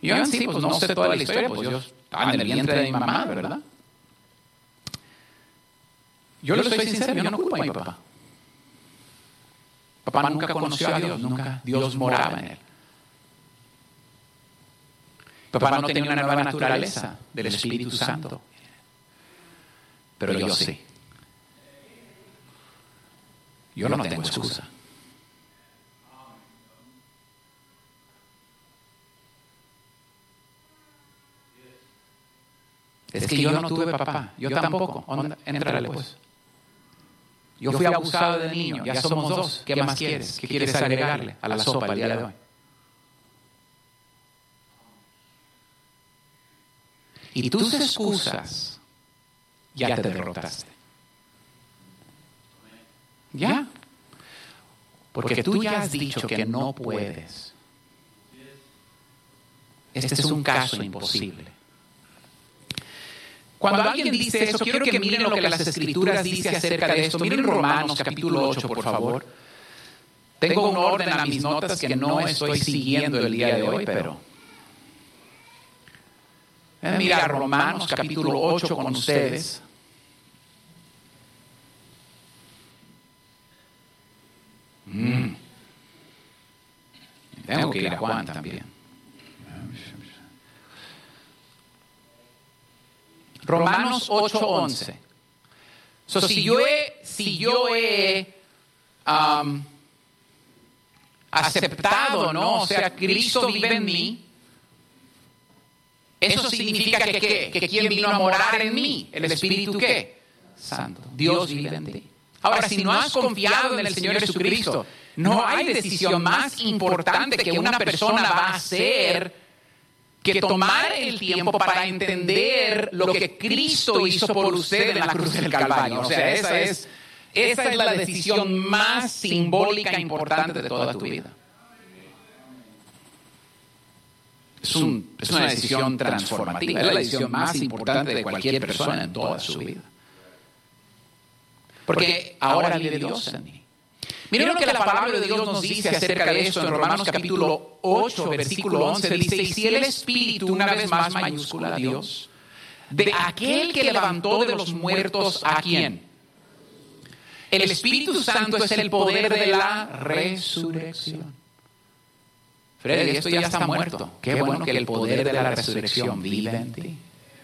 Yo en sí, pues no sé toda la historia, pues yo estaba en el vientre de mi mamá, ¿verdad? Yo le soy sincero, yo no culpo a mi papá. Papá nunca conoció a Dios, nunca Dios moraba en él. Papá no tenía una nueva naturaleza del Espíritu Santo. Pero yo sí. Yo no tengo excusa. Es que yo no tuve papá, yo tampoco. Entrale pues. Yo fui abusado de niño, ya somos dos. ¿Qué más quieres? ¿Qué quieres agregarle a la sopa el día de hoy? Y tus excusas ya te derrotaste. ¿Ya? Porque tú ya has dicho que no puedes. Este es un caso imposible. Cuando alguien dice eso, quiero que miren lo que las Escrituras dicen acerca de esto. Miren Romanos capítulo 8, por favor. Tengo un orden a mis notas que no estoy siguiendo el día de hoy, pero... Mira Romanos capítulo 8 con ustedes. Tengo que ir a Juan también. Romanos 8:11. Si yo he aceptado, ¿no? O sea, Cristo vive en mí. Eso significa que ¿quién vino a morar en mí? ¿El Espíritu qué? Santo. Dios vive en ti. Ahora, si no has confiado en el Señor Jesucristo, no hay decisión más importante que una persona va a hacer que tomar el tiempo para entender lo que Cristo hizo por usted en la cruz del Calvario. O sea, esa es la decisión más simbólica e importante de toda tu vida. Es una decisión transformativa, es la decisión más importante de cualquier persona en toda su vida. Porque ahora vive Dios en mí. Miren lo que la palabra de Dios nos dice acerca de esto en Romanos capítulo 8, versículo 11. Dice, y si el Espíritu, una vez más mayúscula, Dios, de aquel que levantó de los muertos, ¿a quién? El Espíritu Santo es el poder de la resurrección. Freddy, esto ya está muerto. Qué bueno que el poder de la resurrección vive en ti.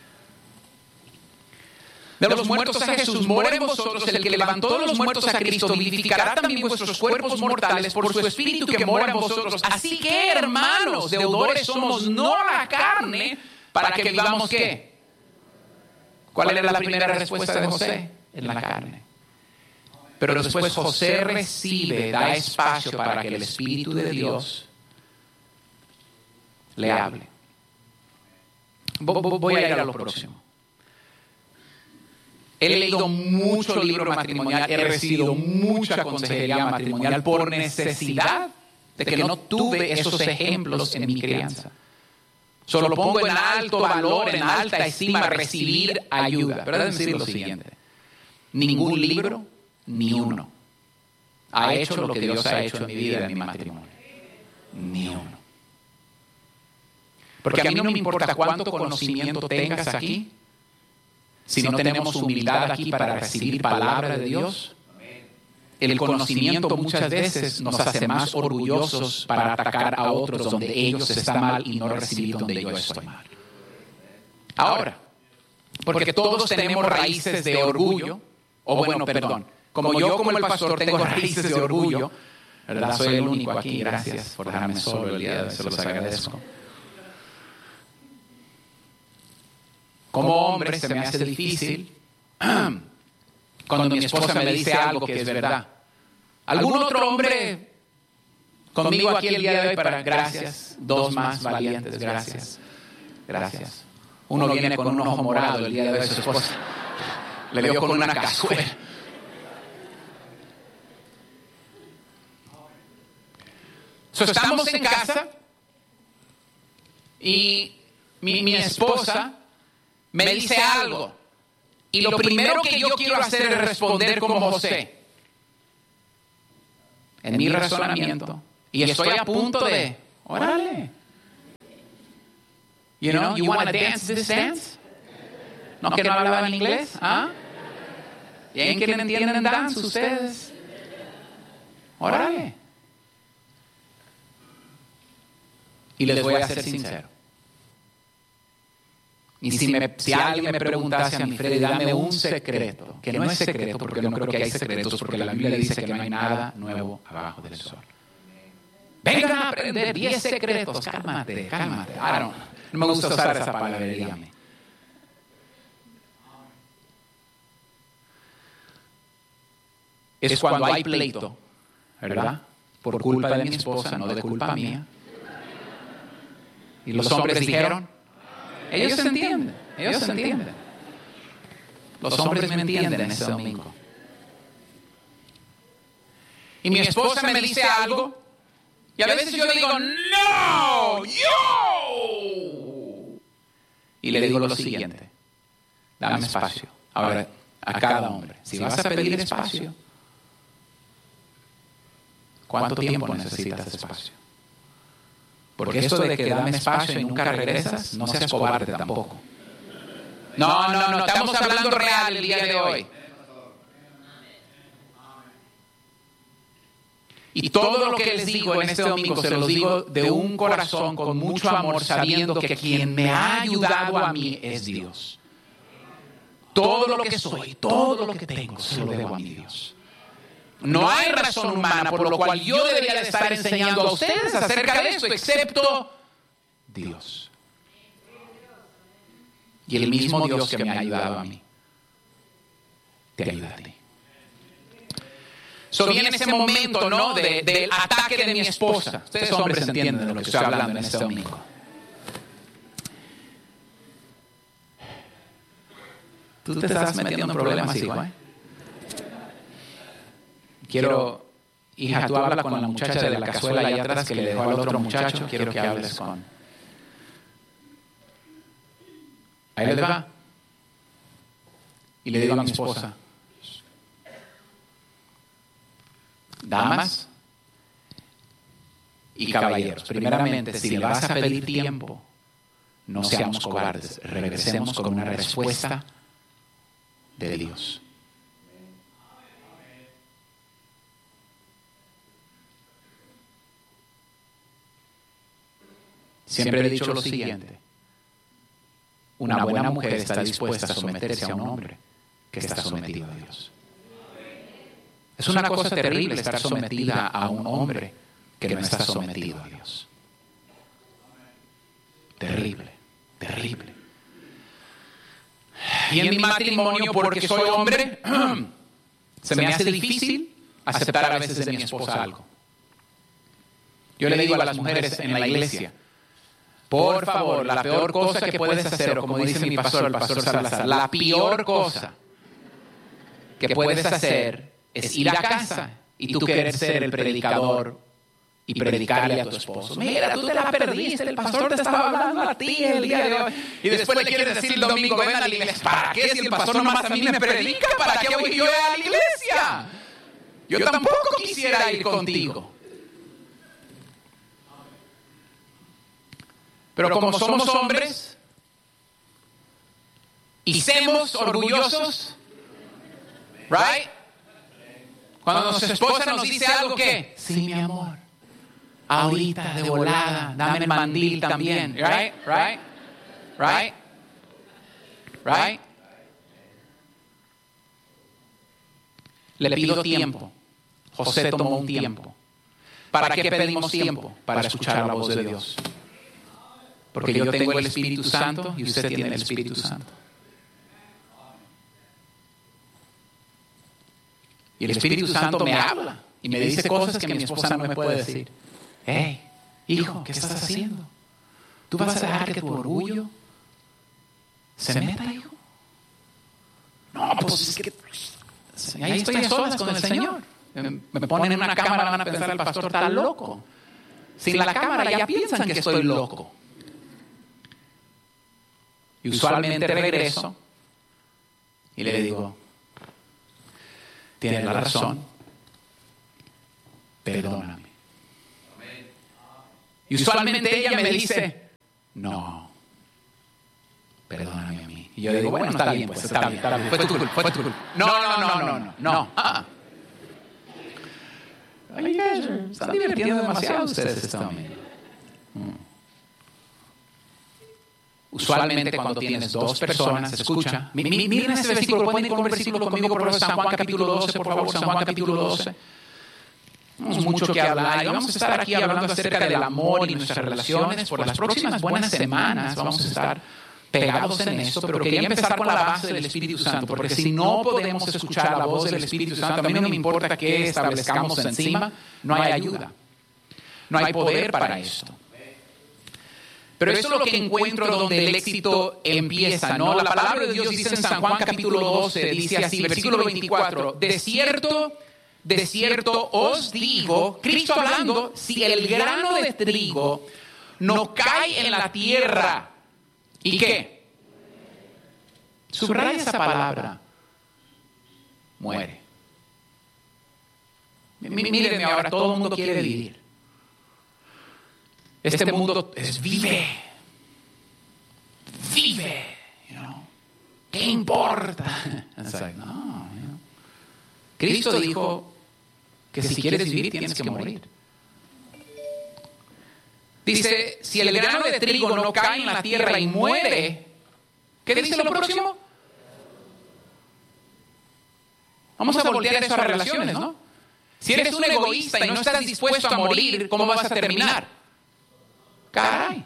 De los muertos a Jesús, mora en vosotros, el que levantó de los muertos a Cristo, vivificará también vuestros cuerpos mortales por su Espíritu que mora en vosotros. Así que, hermanos, deudores somos no a la carne, para que vivamos ¿qué? ¿Cuál era la primera respuesta de José? En la carne. Pero después José da espacio para que el Espíritu de Dios le hable. Voy a ir a lo próximo. He leído mucho libro matrimonial, he recibido mucha consejería matrimonial por necesidad de que no tuve esos ejemplos en mi crianza. Solo pongo en alto valor, en alta estima recibir ayuda. Pero déjenme decir lo siguiente. Ningún libro, ni uno, ha hecho lo que Dios ha hecho en mi vida y en mi matrimonio. Ni uno. Porque a mí no me importa cuánto conocimiento tengas aquí, si no tenemos humildad aquí para recibir palabra de Dios. El conocimiento muchas veces nos hace más orgullosos para atacar a otros donde ellos están mal y no recibir donde yo estoy mal. Ahora, porque todos tenemos raíces de orgullo, como yo como el pastor tengo raíces de orgullo, ¿verdad? Soy el único aquí, gracias por dejarme solo el día de hoy, se los agradezco. Como hombre se me hace difícil cuando mi esposa me dice algo que es verdad. ¿Algún otro hombre conmigo aquí el día de hoy para gracias? Dos más valientes, gracias. Gracias. Uno viene con un ojo morado el día de hoy, su esposa le dio con una cazuela. Estamos en casa y mi esposa me dice algo y lo primero que yo quiero hacer es responder como José en mi razonamiento y estoy a punto de órale, You know, you want to dance this dance? ¿No que no hablaban inglés? ¿Ah? ¿Bien que entienden dance ustedes? Órale. Y les voy a ser sincero. Y si alguien me preguntase a mí, Freddy, dame un secreto, que no es secreto, porque no creo que hay secretos, porque la Biblia dice que no hay nada nuevo abajo del sol. Vengan a aprender 10 secretos. Cálmate. No me gusta usar esa palabrería a mí. Es cuando hay pleito, ¿verdad? Por culpa de mi esposa, no de culpa mía. Y los hombres dijeron, ellos se entienden. Los hombres me entienden en ese domingo. Y mi esposa me dice algo, y a veces yo digo, ¡no! ¡Yo! Y le digo lo siguiente, dame espacio. Ahora, a cada hombre, si vas a pedir espacio, ¿cuánto tiempo necesitas espacio? Porque esto de que dame espacio y nunca regresas, no seas cobarde tampoco. No, estamos hablando real el día de hoy. Y todo lo que les digo en este domingo se los digo de un corazón con mucho amor, sabiendo que quien me ha ayudado a mí es Dios. Todo lo que soy, todo lo que tengo, se lo debo a mi Dios. No hay razón humana por lo cual yo debería de estar enseñando a ustedes acerca de esto, excepto Dios. Y el mismo Dios que me ha ayudado a mí, te ayuda a ti. Viene ese momento, ¿no? Del ataque de mi esposa. Ustedes hombres entienden de lo que estoy hablando en este domingo. Tú te estás metiendo en problemas, hijo, ¿eh? Hija, tú habla con la muchacha de la cazuela allá atrás que le dejó al otro muchacho. Quiero que hables con. Ahí les va. Y le digo a mi esposa, damas y caballeros, primeramente, si le vas a pedir tiempo, no seamos cobardes, regresemos con una respuesta de Dios. Siempre he dicho lo siguiente: una buena mujer está dispuesta a someterse a un hombre que está sometido a Dios. Es una cosa terrible estar sometida a un hombre que no está sometido a Dios. Terrible. Y en mi matrimonio, porque soy hombre, se me hace difícil aceptar a veces de mi esposa algo. Yo le digo a las mujeres en la iglesia, por favor, la peor cosa que puedes hacer, o como dice mi pastor, el pastor Salazar, la peor cosa que puedes hacer es ir a casa y tú querer ser el predicador y predicarle a tu esposo. Mira, tú te la perdiste, el pastor te estaba hablando a ti el día de hoy. Y después le quieres decir el domingo, ven a la iglesia. ¿Para qué si el pastor nomás a mí me predica? ¿Para qué voy yo a la iglesia? Yo tampoco quisiera ir contigo. Pero como somos hombres y somos orgullosos, right? Cuando nuestra esposa nos dice algo, ¿qué? Sí, mi amor. Ahorita, de volada, dame el mandil también. Right? Le pido tiempo. José tomó un tiempo. ¿Para qué pedimos tiempo? Para escuchar la voz de Dios. Porque yo tengo el Espíritu Santo y usted tiene el Espíritu Santo. Y el Espíritu Santo me habla y me dice cosas que mi esposa no me puede decir. Hey, hijo, ¿qué estás haciendo? ¿Tú vas a dejar que tu orgullo se meta, hijo? No, pues es que ahí estoy a solas con el Señor. Me ponen en una cámara, van a pensar el pastor está loco. Sin la cámara ya piensan que estoy loco. Y usualmente regreso y le digo, tienes la razón, perdóname. Y usualmente ella me dice, no, perdóname a mí. Y yo digo, bueno, está bien, pues, está bien. Fue tu culpa, fue tu culpa. No. Oye, están divirtiendo demasiado ustedes esta mañana. Usualmente cuando tienes dos personas, escucha. Miren este versículo, pueden ir con un versículo conmigo, por favor, San Juan capítulo 12, por favor, San Juan capítulo 12. Tenemos mucho que hablar y vamos a estar aquí hablando acerca del amor y nuestras relaciones. Por las próximas buenas semanas vamos a estar pegados en esto, pero quería empezar con la base del Espíritu Santo, porque si no podemos escuchar la voz del Espíritu Santo, a mí no me importa qué establezcamos encima, no hay ayuda, no hay poder para esto. Pero eso es lo que encuentro donde el éxito empieza, ¿no? La palabra de Dios dice en San Juan capítulo 12, dice así, versículo 24, de cierto os digo, Cristo hablando, si el grano de trigo no cae en la tierra, ¿y qué? Subraya esa palabra, muere. Mírenme ahora, todo el mundo quiere vivir. Este mundo es vive. ¿Qué importa? No. Cristo dijo que si quieres vivir tienes que morir. Dice, si el grano de trigo no cae en la tierra y muere, ¿qué dice lo próximo? Vamos a voltear eso a relaciones, ¿no? Si eres un egoísta y no estás dispuesto a morir, ¿cómo vas a terminar? Caray.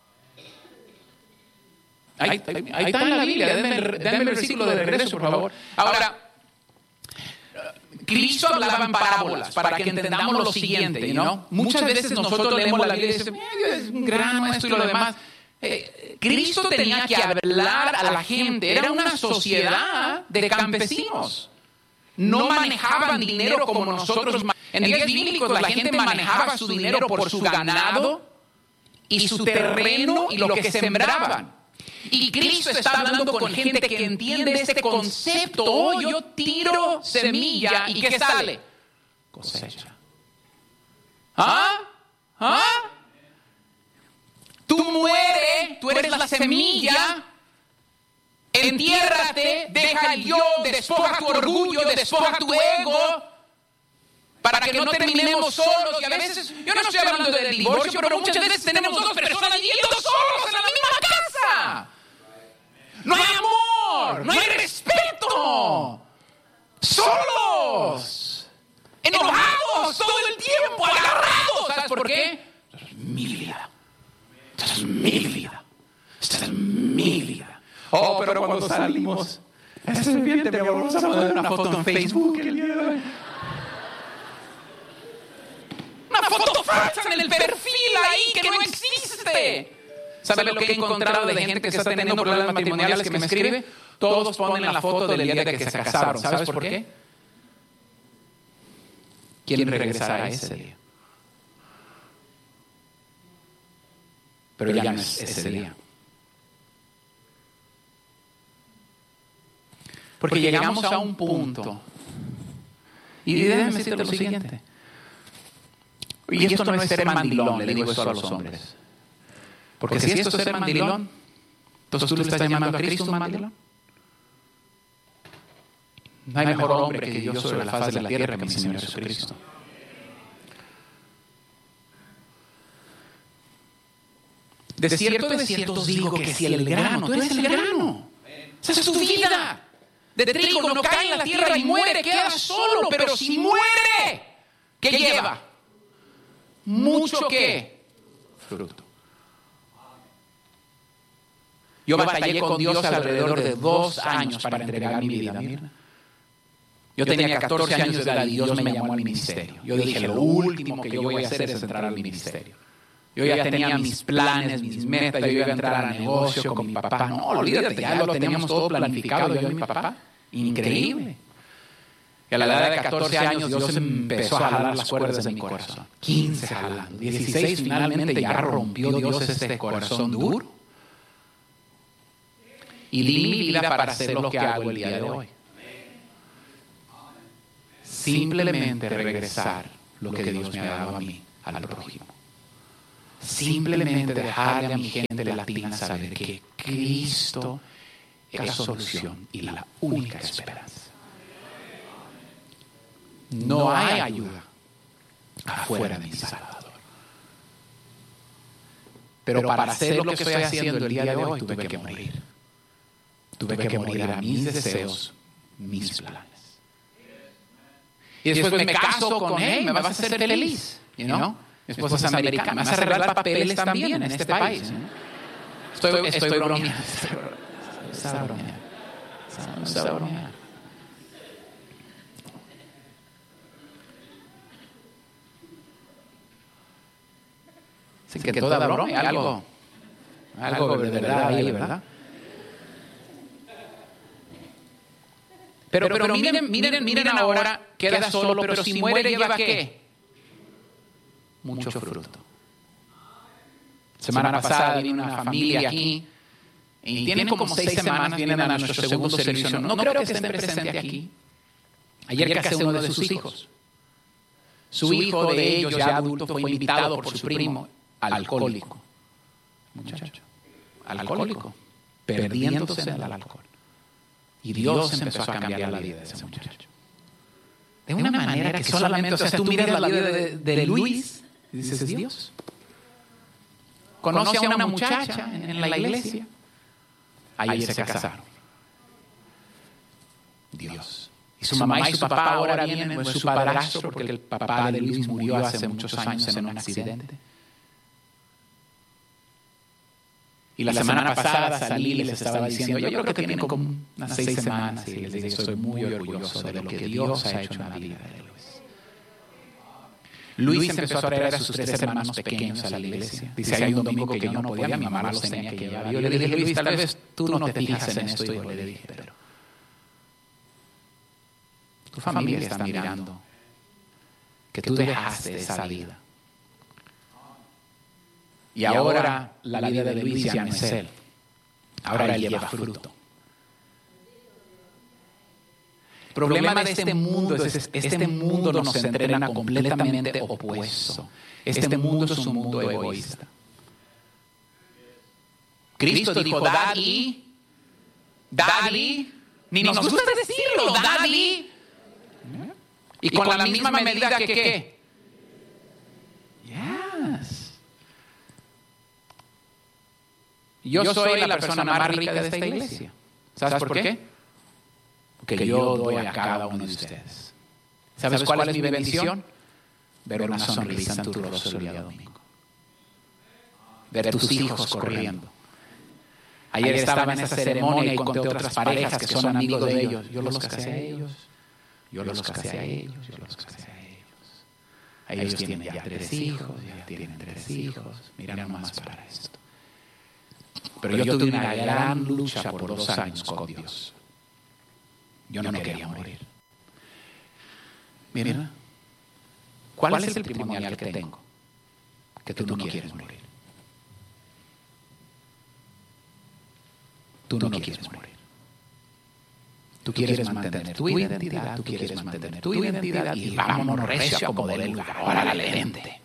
Ahí está en la Biblia. Denme el versículo de regreso, por favor. Ahora, Cristo hablaba en parábolas para que entendamos lo siguiente, ¿no? Muchas veces nosotros leemos la Biblia y decimos, es un grano, esto y lo demás. Cristo tenía que hablar a la gente. Era una sociedad de campesinos. No manejaban dinero como nosotros. En días bíblicos la gente manejaba su dinero por su ganado y su terreno y lo que sembraban. Y Cristo está hablando con gente que entiende este concepto. Oh, yo tiro semilla y ¿qué sale? Cosecha. Tú mueres, tú eres la semilla. Entiérrate, deja el yo, despoja tu orgullo, despoja tu ego, para que no terminemos solos. Y a veces, yo no estoy hablando del divorcio, pero muchas veces tenemos dos personas viviendo solos en la misma casa. No hay amor, no hay respeto. Solos, enojados todo el tiempo, agarrados. ¿Sabes por qué? Esta es mi vida. Esta es mi vida. Esta es mi vida. Oh, pero cuando salimos, ese serpiente me vamos a poner una foto en Facebook el día de hoy. Una foto falsa en el perfil ahí que no existe. ¿Sabe lo que he encontrado de gente que está teniendo problemas matrimoniales que me escribe? Todos ponen la foto del día de que se casaron. ¿Sabes por qué? Quieren regresar a ese día. Pero ya no es ese día. Porque llegamos a un punto. Y déjenme decirte lo siguiente. Y esto no es ser mandilón, le digo eso a los hombres. Porque si esto es ser mandilón, entonces tú le estás llamando a Cristo un mandilón. No hay mejor hombre que yo sobre la faz de la tierra que mi Señor Jesucristo. De cierto os digo que si el grano, tú eres el grano. Esa es tu vida. De trigo no cae en la tierra y muere, queda solo. Pero si muere, ¿qué lleva? Mucho ¿qué? Fruto. Yo batallé con Dios alrededor de 2 años para entregar mi vida. Mira. Yo tenía 14 años de edad y Dios me llamó al ministerio. Yo dije, lo último que yo voy a hacer es entrar al ministerio. Yo ya tenía mis planes, mis metas, yo iba a entrar a negocio con mi papá. No, olvídate, ya lo teníamos todo planificado, yo y mi papá. Increíble. Y a la edad de 14 años Dios empezó a jalar las cuerdas de mi corazón. 15 jalando. 16 finalmente ya rompió Dios este corazón duro. Y di mi vida para hacer lo que hago el día de hoy. Simplemente regresar lo que Dios me ha dado a mí, al prójimo. simplemente dejarle a mi gente latina saber que Cristo es la solución y la única esperanza. No hay ayuda afuera de mi Salvador. Pero para hacer lo que estoy haciendo el día de hoy, tuve que morir. Tuve que morir a mis deseos, mis planes. Y después me caso con él, me vas a hacer feliz. You know? Mi esposa es americana, me vas a arreglar papeles también en este país. Estoy bromeando. Está bromeando. Así que toda broma hay algo de verdad ahí, ¿verdad? Pero miren ahora, queda solo, pero si muere lleva ¿qué? Mucho fruto. Semana pasada vino una familia aquí y tienen como 6 semanas, vienen a nuestro segundo servicio. No creo que estén presentes aquí. Ayer casé uno de sus hijos. Su hijo de ellos, ya adulto, fue invitado por su primo, alcohólico. Muchacho, alcohólico, perdiéndose en el alcohol. Y Dios empezó a cambiar la vida de ese muchacho. De una manera que solamente, o sea, tú miras la vida de Luis y dices, Dios. Conoce a una muchacha en la iglesia. Ayer se casaron. Dios. Y su mamá y su papá ahora vienen, no es su padrastro, porque el papá de Luis murió hace muchos años en un accidente. Y la semana pasada salí y les estaba diciendo, yo creo que tienen como unas 6 semanas, y les dije, soy muy orgulloso de lo que Dios ha hecho en la vida de Luis. Luis empezó a traer a sus 3 hermanos pequeños a la iglesia. Dice, hay un domingo que yo no podía, mi mamá los tenía que llevar. Yo le dije, Luis, tal vez tú no te fijas en esto. Y yo le dije, pero tu familia está mirando que tú dejaste esa vida. Y ahora la vida de Luis ya no es él. Ahora él lleva fruto. El problema de este mundo es este mundo nos entrena completamente opuesto. Este mundo es un mundo egoísta. Cristo dijo, Daddy, ni nos gusta decirlo, Daddy. Y con la misma medida que ¿qué? Yes. Yo soy la persona más rica de esta iglesia. ¿Sabes por qué? Porque yo doy a cada uno de ustedes. ¿Sabes cuál es mi bendición? Ver una sonrisa en tu rostro el día domingo. Ver a tus hijos corriendo. Ayer estaba en esa ceremonia y conté otras parejas que son amigos de ellos. Yo los casé a ellos. Yo los casé a ellos. Ellos tienen ya 3 hijos. Ya tienen 3 hijos. Mira nomás para esto. Pero yo tuve una gran lucha por 2 años con Dios. Yo no quería morir. Mira, ¿cuál es el testimonial que tengo? Que tú no quieres morir. Tú no quieres morir. Tú quieres mantener tu identidad, y vámonos recio a como del lugar. Ahora la gente.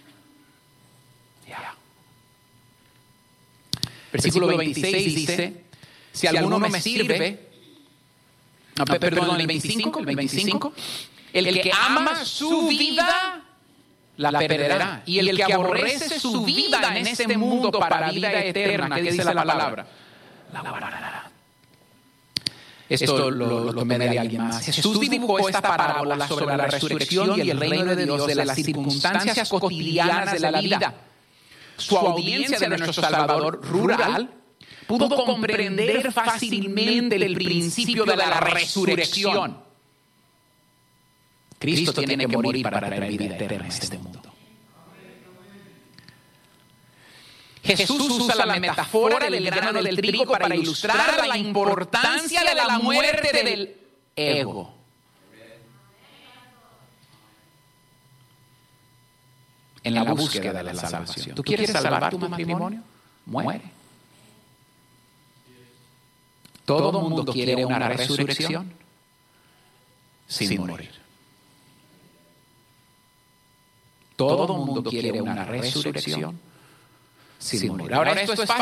Versículo 26 dice, si alguno me sirve, perdón, el 25, el que ama su vida, la perderá. Y el que aborrece su vida en este mundo para vida eterna, ¿qué dice la palabra? La guardará. Esto lo tomé de alguien más. Jesús dibujó esta parábola sobre la resurrección y el reino de Dios de las circunstancias cotidianas de la vida. Su audiencia de nuestro Salvador rural pudo comprender fácilmente el principio de la resurrección. Cristo tiene que morir para traer vida eterna a este mundo. Jesús usa la metáfora del grano del trigo para ilustrar la importancia de la muerte del ego. En la búsqueda de la salvación. ¿Tú quieres salvar tu matrimonio? Muere. Todo el mundo quiere una resurrección sin morir. Todo el mundo quiere una resurrección sin morir. Ahora esto es